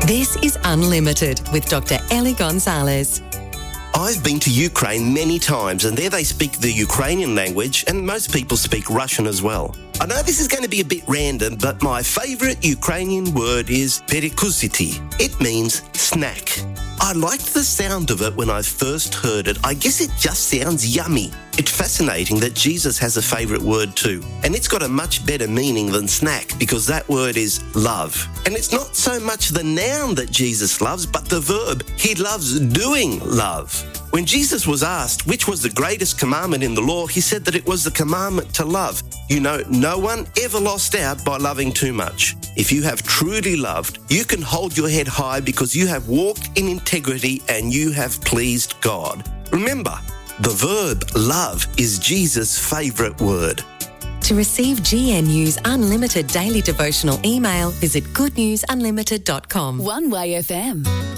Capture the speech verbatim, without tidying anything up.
This is Unlimited with Doctor Ellie Gonzalez. I've been to Ukraine many times, and there they speak the Ukrainian language, and most people speak Russian as well. I know this is going to be a bit random, but my favourite Ukrainian word is перекусити. It means snack. I liked the sound of it when I first heard it. I guess it just sounds yummy. It's fascinating that Jesus has a favourite word too, and it's got a much better meaning than snack because that word is love. And it's not so much the noun that Jesus loves, but the verb. He loves doing love. When Jesus was asked which was the greatest commandment in the law, he said that it was the commandment to love. You know, no one ever lost out by loving too much. If you have truly loved, you can hold your head high because you have walked in integrity and you have pleased God. Remember, the verb love is Jesus' favourite word. To receive G N U's unlimited daily devotional email, visit good news unlimited dot com. One Way F M.